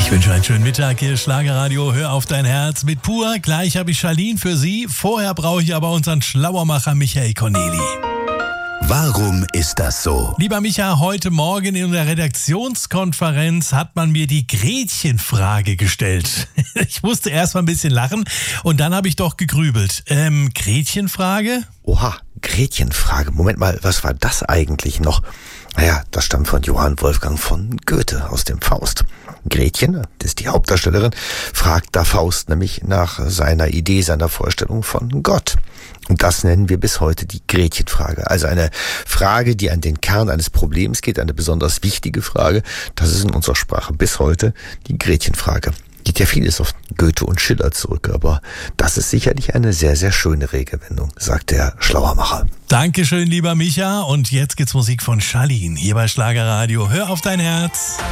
Ich wünsche einen schönen Mittag, hier Schlagerradio, hör auf dein Herz mit Pur. Gleich habe ich Charlene für Sie. Vorher brauche ich aber unseren Schlauermacher Michael Corneli. Warum ist das so? Lieber Micha, heute Morgen in der Redaktionskonferenz hat man mir die Gretchenfrage gestellt. Ich musste erst mal ein bisschen lachen und dann habe ich doch gegrübelt. Gretchenfrage? Oha, Gretchenfrage. Moment mal, was war das eigentlich noch? Naja, das stammt von Johann Wolfgang von Goethe aus dem Faust. Gretchen, das ist die Hauptdarstellerin, fragt da Faust nämlich nach seiner Idee, seiner Vorstellung von Gott. Und das nennen wir bis heute die Gretchenfrage. Also eine Frage, die an den Kern eines Problems geht, eine besonders wichtige Frage. Das ist in unserer Sprache bis heute die Gretchenfrage. Geht ja vieles auf Goethe und Schiller zurück, aber das ist sicherlich eine sehr, sehr schöne Redewendung, sagt der Schlauermacher. Dankeschön, lieber Micha. Und jetzt gibt's Musik von Charlene hier bei Schlagerradio. Hör auf dein Herz.